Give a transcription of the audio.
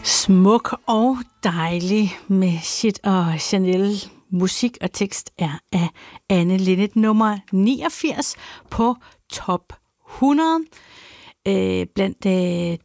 Smuk og dejlig med Sid og Chanel. Musik og tekst er af Anne Linnet, nummer 89 på top 100 blandt